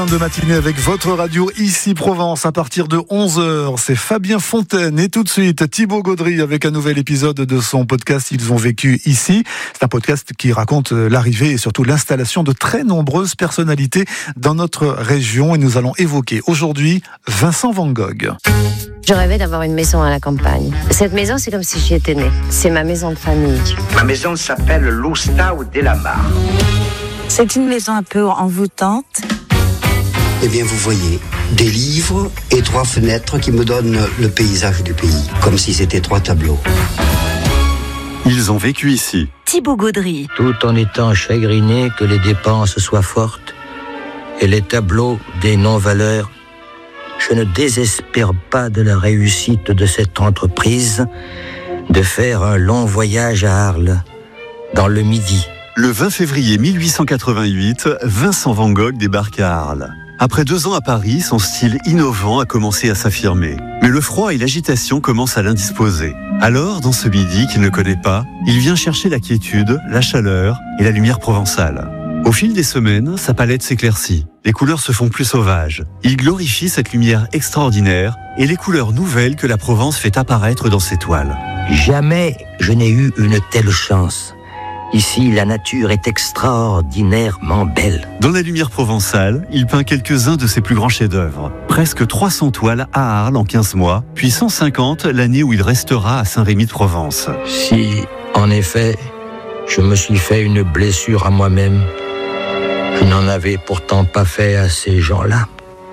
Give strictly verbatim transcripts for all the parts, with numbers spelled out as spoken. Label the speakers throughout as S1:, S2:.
S1: De matinée avec votre radio ici Provence à partir de onze heures, c'est Fabien Fontaine et tout de suite Thibaut Gaudry avec un nouvel épisode de son podcast Ils ont vécu ici. C'est un podcast qui raconte l'arrivée et surtout l'installation de très nombreuses personnalités dans notre région et nous allons évoquer aujourd'hui Vincent Van Gogh.
S2: Je rêvais d'avoir une maison à la campagne. Cette maison, c'est comme si j'y étais née. C'est ma maison de famille.
S3: Ma maison s'appelle l'Ustau della Mar.
S4: C'est une maison un peu envoûtante.
S5: Eh bien, vous voyez, des livres et trois fenêtres qui me donnent le paysage du pays, comme si c'était trois tableaux.
S6: Ils ont vécu ici.
S4: Thibaut Gaudry.
S7: Tout en étant chagriné que les dépenses soient fortes et les tableaux des non-valeurs, je ne désespère pas de la réussite de cette entreprise de faire un long voyage à Arles, dans le Midi.
S6: Le vingt février mille huit cent quatre-vingt-huit, Vincent Van Gogh débarque à Arles. Après deux ans à Paris, son style innovant a commencé à s'affirmer. Mais le froid et l'agitation commencent à l'indisposer. Alors, dans ce Midi qu'il ne connaît pas, il vient chercher la quiétude, la chaleur et la lumière provençale. Au fil des semaines, sa palette s'éclaircit. Les couleurs se font plus sauvages. Il glorifie cette lumière extraordinaire et les couleurs nouvelles que la Provence fait apparaître dans ses toiles.
S7: Jamais je n'ai eu une telle chance. Ici, la nature est extraordinairement belle.
S6: Dans la lumière provençale, il peint quelques-uns de ses plus grands chefs-d'œuvre. Presque trois cents toiles à Arles en quinze mois, puis cent cinquante l'année où il restera à Saint-Rémy-de-Provence.
S7: Si, en effet, je me suis fait une blessure à moi-même, je n'en avais pourtant pas fait à ces gens-là.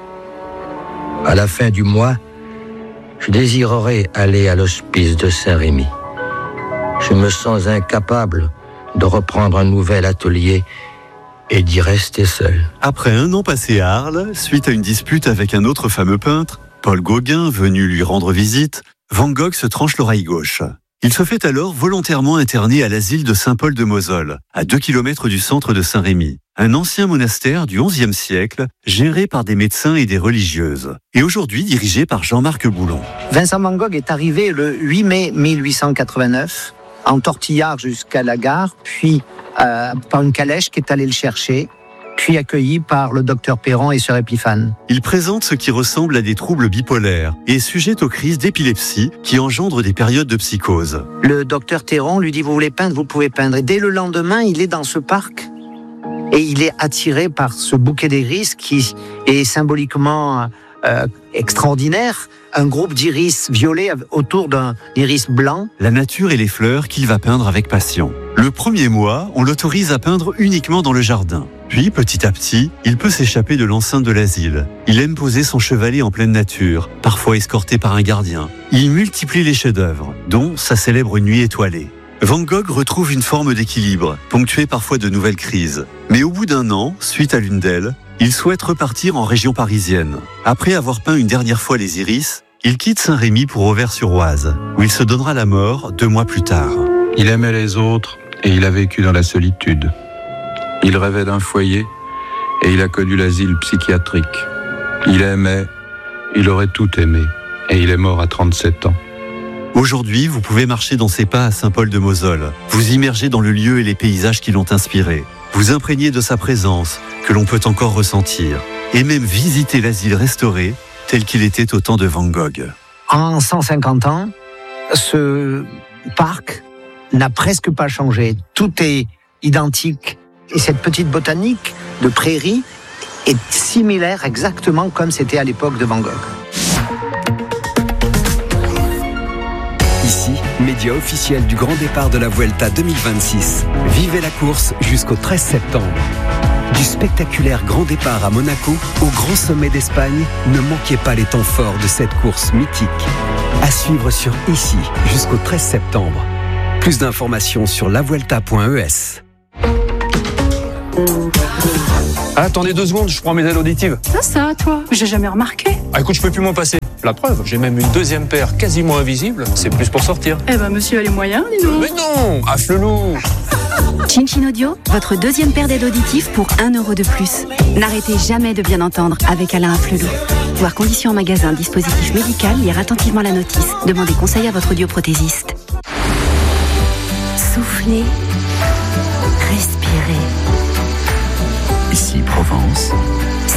S7: À la fin du mois, je désirerais aller à l'hospice de Saint-Rémy. Je me sens incapable de reprendre un nouvel atelier et d'y rester seul.
S6: Après un an passé à Arles, suite à une dispute avec un autre fameux peintre, Paul Gauguin, venu lui rendre visite, Van Gogh se tranche l'oreille gauche. Il se fait alors volontairement interner à l'asile de Saint-Paul-de-Moselle, à deux kilomètres du centre de Saint-Rémy, un ancien monastère du onzième siècle, géré par des médecins et des religieuses, et aujourd'hui dirigé par Jean-Marc Boulon.
S8: Vincent Van Gogh est arrivé le huit mai mille huit cent quatre-vingt-neuf, en tortillard jusqu'à la gare, puis euh, par une calèche qui est allée le chercher, puis accueilli par le docteur Perron et sœur Épiphane.
S6: Il présente ce qui ressemble à des troubles bipolaires et est sujet aux crises d'épilepsie qui engendrent des périodes de psychose.
S8: Le docteur Perron lui dit « Vous voulez peindre, vous pouvez peindre ». Et dès le lendemain, il est dans ce parc et il est attiré par ce bouquet d'iris qui est symboliquement euh, extraordinaire. Un groupe d'iris violets autour d'un iris blanc.
S6: La nature et les fleurs qu'il va peindre avec passion. Le premier mois, on l'autorise à peindre uniquement dans le jardin. Puis, petit à petit, il peut s'échapper de l'enceinte de l'asile. Il aime poser son chevalet en pleine nature, parfois escorté par un gardien. Il multiplie les chefs-d'œuvre, dont sa célèbre Nuit étoilée. Van Gogh retrouve une forme d'équilibre, ponctuée parfois de nouvelles crises. Mais au bout d'un an, suite à l'une d'elles, il souhaite repartir en région parisienne. Après avoir peint une dernière fois les iris, il quitte Saint-Rémy pour Auvers-sur-Oise, où il se donnera la mort deux mois plus tard.
S9: Il aimait les autres et il a vécu dans la solitude. Il rêvait d'un foyer et il a connu l'asile psychiatrique. Il aimait, il aurait tout aimé et il est mort à trente-sept ans.
S6: Aujourd'hui, vous pouvez marcher dans ses pas à Saint-Paul-de-Moselle, vous immerger dans le lieu et les paysages qui l'ont inspiré, vous imprégner de sa présence, que l'on peut encore ressentir, et même visiter l'asile restauré, tel qu'il était au temps de Van Gogh.
S8: En cent cinquante ans, ce parc n'a presque pas changé. Tout est identique. Et cette petite botanique de prairie est similaire exactement comme c'était à l'époque de Van Gogh.
S10: Ici, média officiel du grand départ de la Vuelta deux mille vingt-six. Vivez la course jusqu'au treize septembre. Du spectaculaire grand départ à Monaco au grand sommet d'Espagne, ne manquez pas les temps forts de cette course mythique. À suivre sur Ici jusqu'au treize septembre. Plus d'informations sur la vuelta point e s.
S11: Ah, attendez deux secondes, je prends mes aides auditives.
S12: Ça, ça, toi, j'ai jamais remarqué.
S11: Ah, écoute, je peux plus m'en passer. La preuve, j'ai même une deuxième paire quasiment invisible. C'est plus pour sortir.
S12: Eh ben, monsieur a les moyens, dis donc.
S11: Mais non, affle-loup.
S13: Chin Chin Audio, votre deuxième paire d'aides auditives pour un euro de plus. N'arrêtez jamais de bien entendre avec Alain Afflelou. Voir conditions en magasin, dispositif médical, lire attentivement la notice. Demandez conseil à votre audioprothésiste. Soufflez, respirez.
S14: Ici Provence,